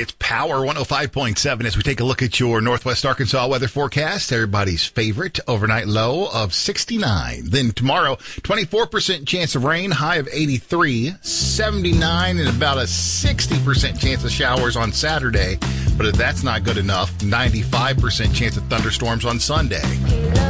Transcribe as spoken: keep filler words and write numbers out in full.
It's Power one oh five point seven as we take a look at your Northwest Arkansas weather forecast. Everybody's favorite overnight low of sixty-nine. Then tomorrow, twenty-four percent chance of rain, high of eighty-three, seventy-nine, and about a sixty percent chance of showers on Saturday. But if that's not good enough, ninety-five percent chance of thunderstorms on Sunday.